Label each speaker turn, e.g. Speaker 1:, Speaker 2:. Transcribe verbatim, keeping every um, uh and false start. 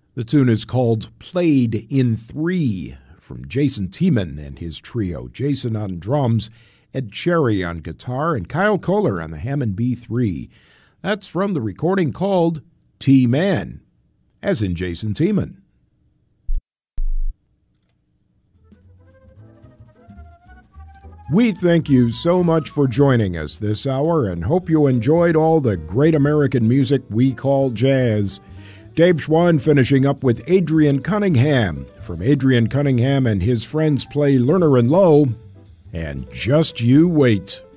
Speaker 1: The tune is called Played in Three, from Jason Tiemann and his trio. Jason on drums, Ed Cherry on guitar, and Kyle Kohler on the Hammond B three. That's from the recording called T-Man, as in Jason Tiemann. We thank you so much for joining us this hour and hope you enjoyed all the great American music we call jazz. Dave Schwann finishing up with Adrian Cunningham. From Adrian Cunningham and his friends play Lerner and Lowe, and Just You Wait.